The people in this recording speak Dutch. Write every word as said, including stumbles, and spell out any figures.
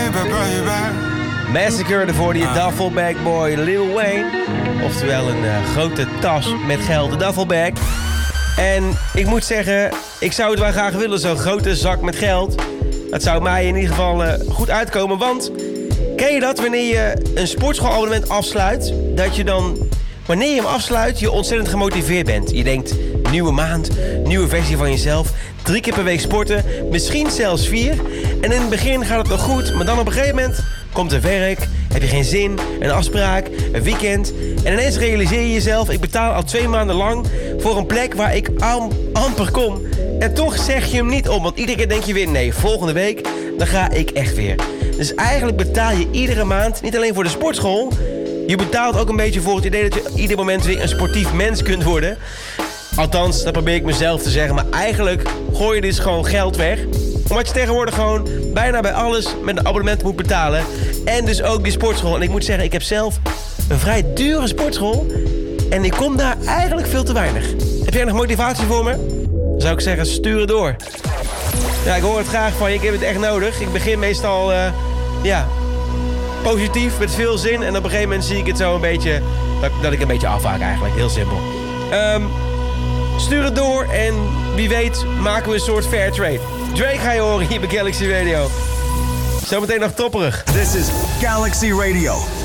baby, baby. Massacre ervoor die Duffelbag Boy Lil Wayne. Oftewel een uh, grote tas met geld, de Duffelbag. En ik moet zeggen, ik zou het wel graag willen, zo'n grote zak met geld. Dat zou mij in ieder geval uh, goed uitkomen, want... Ken je dat, wanneer je een sportschoolabonnement afsluit... dat je dan, wanneer je hem afsluit, je ontzettend gemotiveerd bent. Je denkt, nieuwe maand, nieuwe versie van jezelf... drie keer per week sporten, misschien zelfs vier. En in het begin gaat het nog goed, maar dan op een gegeven moment... komt er werk, heb je geen zin, een afspraak, een weekend... en ineens realiseer je jezelf... ik betaal al twee maanden lang voor een plek waar ik am, amper kom... en toch zeg je hem niet op, want iedere keer denk je weer... nee, volgende week, dan ga ik echt weer... Dus eigenlijk betaal je iedere maand, niet alleen voor de sportschool... je betaalt ook een beetje voor het idee dat je ieder moment weer een sportief mens kunt worden. Althans, dat probeer ik mezelf te zeggen. Maar eigenlijk gooi je dus gewoon geld weg. Omdat je tegenwoordig gewoon bijna bij alles met een abonnement moet betalen. En dus ook die sportschool. En ik moet zeggen, ik heb zelf een vrij dure sportschool. En ik kom daar eigenlijk veel te weinig. Heb jij nog motivatie voor me? Dan zou ik zeggen, stuur het door. Ja, ik hoor het graag van je. Ik heb het echt nodig. Ik begin meestal, uh, ja, positief, met veel zin. En op een gegeven moment zie ik het zo een beetje, dat, dat ik een beetje afhaak eigenlijk. Heel simpel. Um, stuur het door en wie weet maken we een soort fair trade. Drake ga je horen hier bij Galaxy Radio. Zometeen nog topperig. This is Galaxy Radio.